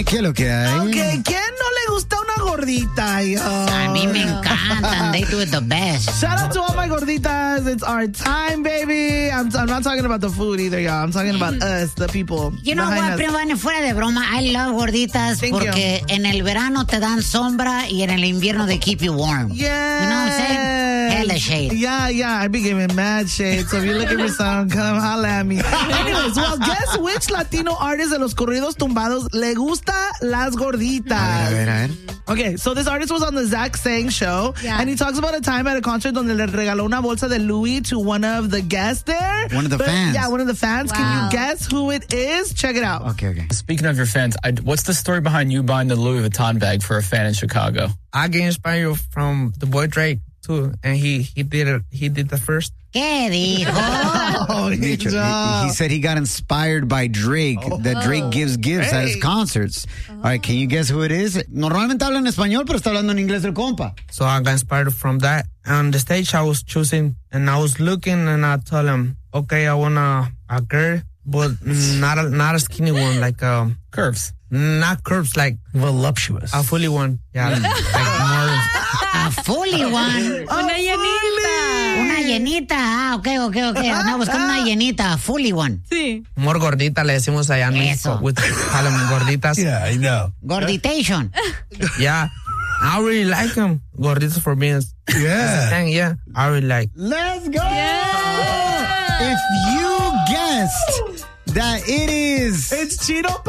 ¿Qué es lo que hay? Okay, ¿quién no le gusta una gordita? A mí me encantan. They do it the best. Shout out to all my gorditas. It's our time, baby. I'm not talking about the food either, y'all. I'm talking about us, the people. You know what, primo, fuera de broma, I love gorditas porque en el verano te dan sombra y en el invierno they keep you warm. Yeah. You know what I'm saying? Hella shade. Yeah. I be giving mad shade. So if you're looking for some, come holla at me. Anyways, well, guess which Latino artist de los corridos tumbados le gusta las gorditas? A ver. Okay, so this artist was on the Zach Sang show, and he talks about a time at a concert donde le regaló una bolsa de Louis to one of the guests there. One of the fans. Yeah, one of the fans. Wow. Can you guess who it is? Check it out. Okay. Speaking of your fans, what's the story behind you buying the Louis Vuitton bag for a fan in Chicago? I get inspired from the boy Drake too, and he did it. He did the first. ¿Qué dijo? He said he got inspired by Drake. That Drake gives gifts at his concerts. All right, can you guess who it is? Normalmente habla en español, pero está hablando en inglés el compa. So I got inspired from that. On the stage, I was choosing, and I was looking, and I told him, okay, I want a girl, but not a skinny one, like curves. Not curves, like voluptuous. A fully one. Yeah, like more. A fully one. Una llenita. Una llenita. Ah, okay. Andaba buscando una llenita. A fully one. Sí. More gordita, le decimos allá en México. With gorditas. Yeah, I know. Gorditation. Yeah. I really like them. Gorditas for being. Yeah. I really like. Let's go! Yeah. If you guessed that it is... It's Chino